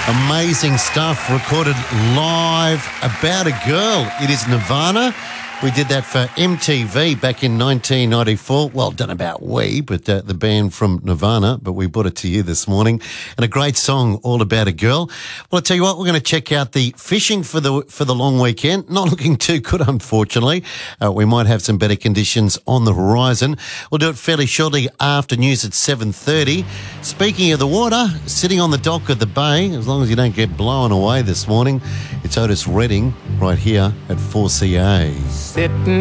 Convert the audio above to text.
Amazing stuff recorded live about a girl. It is Nirvana. We did that for MTV back in 1994. Well, don't know about we, but the band from Nirvana, but we brought it to you this morning. And a great song, All About a Girl. Well, I'll tell you what, we're going to check out the fishing for the long weekend. Not looking too good, unfortunately. We might have some better conditions on the horizon. We'll do it fairly shortly after news at 7:30. Speaking of the water, sitting on the dock of the bay, as long as you don't get blown away this morning, it's Otis Redding right here at 4CA. Sitting